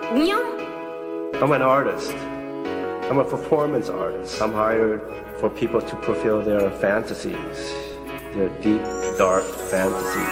I'm an artist. I'm a performance artist. I'm hired for people to fulfill their fantasies, their deep, dark fantasies.